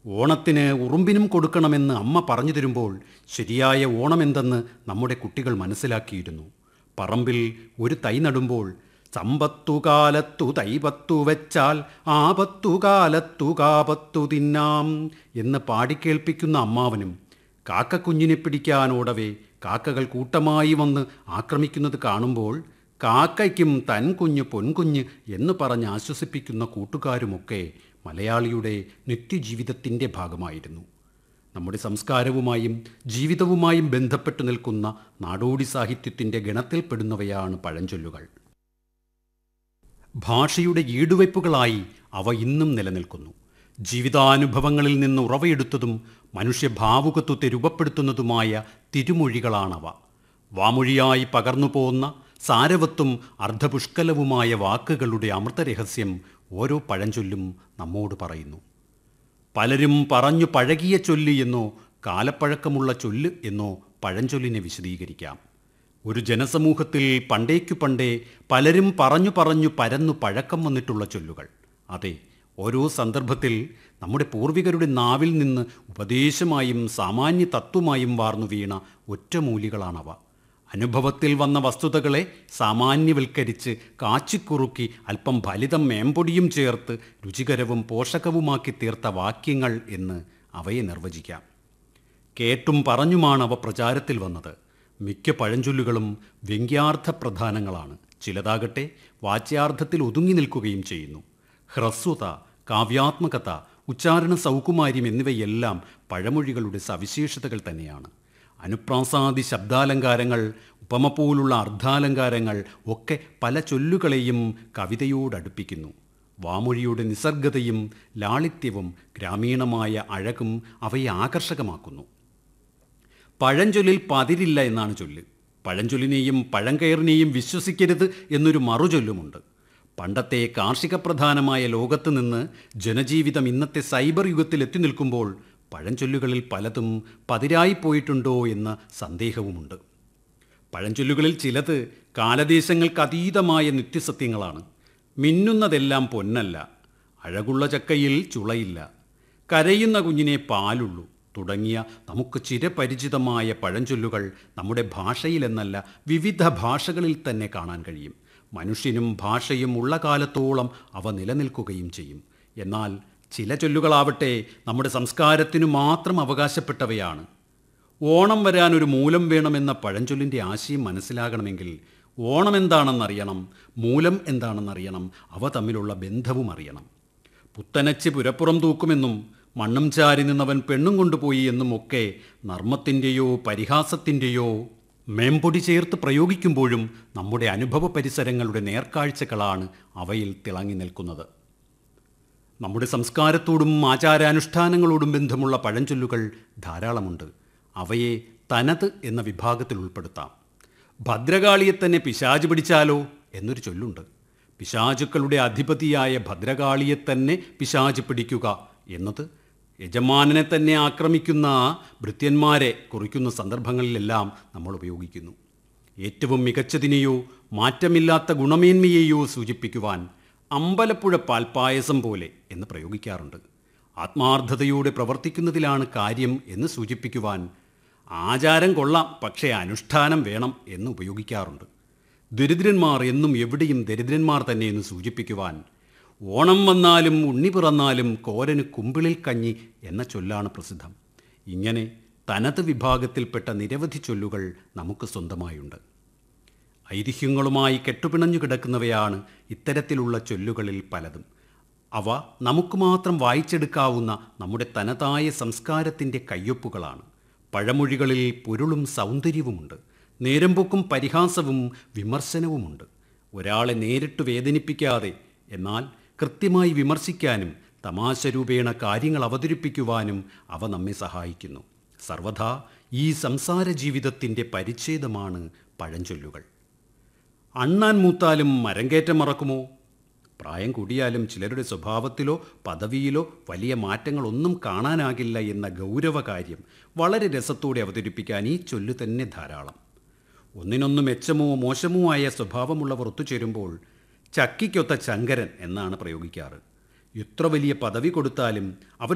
ഓണത്തിന് ഉറുമ്പിനും കൊടുക്കണമെന്ന് അമ്മ പറഞ്ഞു തരുമ്പോൾ ശരിയായ ഓണമെന്തെന്ന് നമ്മുടെ കുട്ടികൾ മനസ്സിലാക്കിയിരുന്നു. പറമ്പിൽ ഒരു തൈ നടുമ്പോൾ സമ്പത്തുകാലത്തു തൈപത്തു വെച്ചാൽ ആപത്തുകാലത്തു കാപത്തു തിന്നാം എന്ന് പാടിക്കേൾപ്പിക്കുന്ന അമ്മാവനും കാക്കക്കുഞ്ഞിനെ പിടിക്കാനോടവേ കാക്കകൾ കൂട്ടമായി വന്ന് ആക്രമിക്കുന്നത് കാണുമ്പോൾ കാക്കയ്ക്കും തൻ കുഞ്ഞ് പൊൻകുഞ്ഞ് എന്ന് പറഞ്ഞ് ആശ്വസിപ്പിക്കുന്ന കൂട്ടുകാരുമൊക്കെ മലയാളിയുടെ നിത്യജീവിതത്തിൻ്റെ ഭാഗമായിരുന്നു. നമ്മുടെ സംസ്കാരവുമായും ജീവിതവുമായും ബന്ധപ്പെട്ടു നിൽക്കുന്ന നാടോടി സാഹിത്യത്തിൻ്റെ ഗണത്തിൽപ്പെടുന്നവയാണ് പഴഞ്ചൊല്ലുകൾ. ഭാഷയുടെ ഈടുവയ്പ്പുകളായി അവ ഇന്നും നിലനിൽക്കുന്നു. ജീവിതാനുഭവങ്ങളിൽ നിന്ന് ഉറവയെടുത്തതും മനുഷ്യഭാവുകത്വത്തെ രൂപപ്പെടുത്തുന്നതുമായ തിരുമൊഴികളാണവ. വാമൊഴിയായി പകർന്നു പോകുന്ന സാരവത്തും അർദ്ധപുഷ്കലവുമായ വാക്കുകളുടെ അമൃതരഹസ്യം ഓരോ പഴഞ്ചൊല്ലും നമ്മോട് പറയുന്നു. പലരും പറഞ്ഞു പഴകിയ ചൊല്ല് എന്നോ കാലപ്പഴക്കമുള്ള ചൊല്ല് എന്നോ പഴഞ്ചൊല്ലിനെ വിശദീകരിക്കാം. ഒരു ജനസമൂഹത്തിൽ പണ്ടേക്കു പണ്ടേ പലരും പറഞ്ഞു പറഞ്ഞു പരന്നു പഴക്കം വന്നിട്ടുള്ള ചൊല്ലുകൾ. അതെ, ഓരോ സന്ദർഭത്തിൽ നമ്മുടെ പൂർവികരുടെ നാവിൽ നിന്ന് ഉപദേശമായും സാമാന്യ തത്വമായും വാർന്നു വീണ ഒറ്റമൂലികളാണവ. അനുഭവത്തിൽ വന്ന വസ്തുതകളെ സാമാന്യവൽക്കരിച്ച് കാച്ചിക്കുറുക്കി അല്പം ഫലിതം മേമ്പൊടിയും ചേർത്ത് രുചികരവും പോഷകവുമാക്കി തീർത്ത വാക്യങ്ങൾ എന്ന് അവയെ നിർവചിക്കാം. കേട്ടും പറഞ്ഞുമാണ് അവ പ്രചാരത്തിൽ വന്നത്. മിക്ക പഴഞ്ചൊല്ലുകളും വ്യംഗ്യാർത്ഥ പ്രധാനങ്ങളാണ്. ചിലതാകട്ടെ വാച്യാർത്ഥത്തിൽ ഒതുങ്ങി നിൽക്കുകയും ചെയ്യുന്നു. ഹ്രസ്വത, കാവ്യാത്മകത, ഉച്ചാരണ സൗകുമാര്യം എന്നിവയെല്ലാം പഴമൊഴികളുടെ സവിശേഷതകൾ തന്നെയാണ്. അനുപ്രാസാദി ശബ്ദാലങ്കാരങ്ങൾ, ഉപമ പോലുള്ള അർദ്ധാലങ്കാരങ്ങൾ ഒക്കെ പല ചൊല്ലുകളെയും കവിതയോടടുപ്പിക്കുന്നു. വാമൊഴിയുടെ നിസർഗതയും ലാളിത്യവും ഗ്രാമീണമായ അഴകും അവയെ ആകർഷകമാക്കുന്നു. പഴഞ്ചൊല്ലിൽ പതിരില്ല എന്നാണ് ചൊല്ല്. പഴഞ്ചൊല്ലിനെയും പഴങ്കയറിനെയും വിശ്വസിക്കരുത് എന്നൊരു മറുചൊല്ലുമുണ്ട്. പണ്ടത്തെ കാർഷിക പ്രധാനമായ ലോകത്ത് നിന്ന് ജനജീവിതം ഇന്നത്തെ സൈബർ യുഗത്തിൽ എത്തി നിൽക്കുമ്പോൾ പഴഞ്ചൊല്ലുകളിൽ പലതും പതിരായിപ്പോയിട്ടുണ്ടോ എന്ന സന്ദേഹവുമുണ്ട്. പഴഞ്ചൊല്ലുകളിൽ ചിലത് കാലദേശങ്ങൾക്ക് അതീതമായ നിത്യസത്യങ്ങളാണ്. മിന്നുന്നതെല്ലാം പൊന്നല്ല, അഴകുള്ള ചക്കയിൽ ചുളയില്ല, കരയുന്ന കുഞ്ഞിനെ പാലുള്ളൂ തുടങ്ങിയ നമുക്ക് ചിരപരിചിതമായ പഴഞ്ചൊല്ലുകൾ നമ്മുടെ ഭാഷയിലെന്നല്ല വിവിധ ഭാഷകളിൽ തന്നെ കാണാൻ കഴിയും. മനുഷ്യനും ഭാഷയും ഉള്ള കാലത്തോളം അവ നിലനിൽക്കുകയും ചെയ്യും. എന്നാൽ ചില ചൊല്ലുകളാവട്ടെ നമ്മുടെ സംസ്കാരത്തിനു മാത്രം അവകാശപ്പെട്ടവയാണ്. ഓണം വരാൻ ഒരു മൂലം വേണമെന്ന പഴഞ്ചൊല്ലിൻ്റെ ആശയം മനസ്സിലാകണമെങ്കിൽ ഓണം എന്താണെന്നറിയണം, മൂലം എന്താണെന്നറിയണം, അവ തമ്മിലുള്ള ബന്ധവും അറിയണം. പുത്തനച്ച് പുരപ്പുറം തൂക്കുമെന്നും മണ്ണും ചാരി നിന്നവൻ പെണ്ണും കൊണ്ടുപോയി എന്നും ഒക്കെ നർമ്മത്തിൻ്റെയോ പരിഹാസത്തിൻ്റെയോ മേമ്പൊടി ചേർത്ത് പ്രയോഗിക്കുമ്പോഴും നമ്മുടെ അനുഭവ പരിസരങ്ങളുടെ നേർക്കാഴ്ചകളാണ് അവയിൽ തിളങ്ങി നിൽക്കുന്നത്. നമ്മുടെ സംസ്കാരത്തോടും ആചാരാനുഷ്ഠാനങ്ങളോടും ബന്ധമുള്ള പഴഞ്ചൊല്ലുകൾ ധാരാളമുണ്ട്. അവയെ തനത് എന്ന വിഭാഗത്തിൽ ഉൾപ്പെടുത്താം. ഭദ്രകാളിയെ തന്നെ പിശാച് പിടിച്ചാലോ എന്നൊരു ചൊല്ലുണ്ട്. പിശാചുക്കളുടെ അധിപതിയായ ഭദ്രകാളിയെ തന്നെ പിശാച് പിടിക്കുക എന്നത് യജമാനനെ തന്നെ ആക്രമിക്കുന്ന ഭൃത്യന്മാരെ കുറിക്കുന്ന സന്ദർഭങ്ങളിലെല്ലാം നമ്മൾ ഉപയോഗിക്കുന്നു. ഏറ്റവും മികച്ചതിനെയോ മാറ്റമില്ലാത്ത ഗുണമേന്മയെയോ സൂചിപ്പിക്കുവാൻ അമ്പലപ്പുഴ പാൽപ്പായസം പോലെ എന്ന് പ്രയോഗിക്കാറുണ്ട്. ആത്മാർത്ഥതയോടെ പ്രവർത്തിക്കുന്നതിലാണ് കാര്യം എന്ന് സൂചിപ്പിക്കുവാൻ ആചാരം കൊള്ളാം പക്ഷേ അനുഷ്ഠാനം വേണം എന്ന് ഉപയോഗിക്കാറുണ്ട്. ദരിദ്രന്മാർ എന്നും എവിടെയും ദരിദ്രന്മാർ തന്നെ എന്ന് സൂചിപ്പിക്കുവാൻ ഓണം വന്നാലും ഉണ്ണി പിറന്നാലും കോരന് കുമ്പിളിൽ കഞ്ഞി എന്ന ചൊല്ലാണ് പ്രസിദ്ധം. ഇങ്ങനെ തനത് വിഭാഗത്തിൽപ്പെട്ട നിരവധി ചൊല്ലുകൾ നമുക്ക് സ്വന്തമായുണ്ട്. ഐതിഹ്യങ്ങളുമായി കെട്ടുപിണഞ്ഞു കിടക്കുന്നവയാണ് ഇത്തരത്തിലുള്ള ചൊല്ലുകളിൽ പലതും. അവ നമുക്ക് മാത്രം വായിച്ചെടുക്കാവുന്ന നമ്മുടെ തനതായ സംസ്കാരത്തിൻ്റെ കയ്യൊപ്പുകളാണ്. പഴമൊഴികളിൽ പൊരുളും സൗന്ദര്യവുമുണ്ട്. നേരമ്പോക്കും പരിഹാസവും വിമർശനവുമുണ്ട്. ഒരാളെ നേരിട്ട് വേദനിപ്പിക്കാതെ എന്നാൽ കൃത്യമായി വിമർശിക്കാനും തമാശ രൂപേണ കാര്യങ്ങൾ അവതരിപ്പിക്കുവാനും അവ നമ്മെ സഹായിക്കുന്നു. സർവഥാ ഈ സംസാര ജീവിതത്തിൻ്റെ പരിച്ഛേദമാണ് പഴഞ്ചൊല്ലുകൾ. അണ്ണാൻ മൂത്താലും മരങ്കേറ്റം മറക്കുമോ? പ്രായം കൂടിയാലും ചിലരുടെ സ്വഭാവത്തിലോ പദവിയിലോ വലിയ മാറ്റങ്ങളൊന്നും കാണാനാകില്ല എന്ന ഗൗരവകാര്യം വളരെ രസത്തോടെ അവതരിപ്പിക്കാൻ ഈ ചൊല്ലു തന്നെ ധാരാളം. ഒന്നിനൊന്ന് മെച്ചമോ മോശമോ ആയ സ്വഭാവമുള്ളവർ ഒത്തുചേരുമ്പോൾ ചക്കിക്കൊത്ത ചങ്കരൻ എന്നാണ് പ്രയോഗിക്കാറ്. എത്ര വലിയ പദവി കൊടുത്താലും അവർ